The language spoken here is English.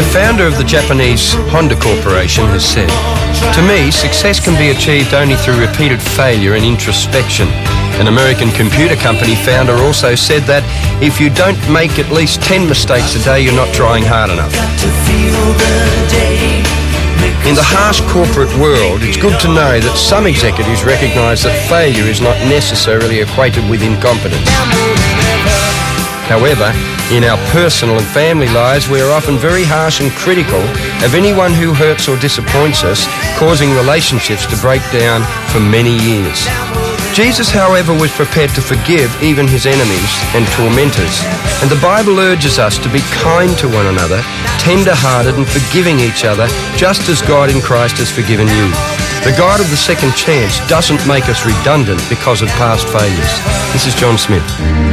founder of the Japanese Honda Corporation has said, "To me, success can be achieved only through repeated failure and introspection." An American computer company founder also said that if you don't make at least 10 mistakes a day, you're not trying hard enough. In the harsh corporate world, it's good to know that some executives recognise that failure is not necessarily equated with incompetence. However, in our personal and family lives, we are often very harsh and critical of anyone who hurts or disappoints us, causing relationships to break down for many years. Jesus, however, was prepared to forgive even his enemies and tormentors, and the Bible urges us to be kind to one another, tender-hearted and forgiving each other, just as God in Christ has forgiven you. The God of the second chance doesn't make us redundant because of past failures. This is John Smith.